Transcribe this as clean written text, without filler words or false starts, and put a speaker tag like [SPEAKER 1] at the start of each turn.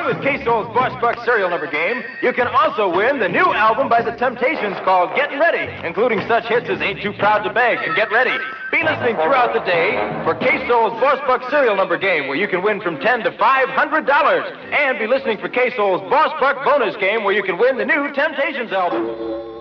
[SPEAKER 1] with K-Soul's Boss Buck serial number game, you can also win the new album by The Temptations called Getting Ready, including such hits as Ain't Too Proud to Beg and Get Ready. Be listening throughout the day for K-Soul's Boss Buck serial number game, where you can win from $10 to $500. And be listening for K-Soul's Boss Buck bonus game, where you can win the new Temptations album.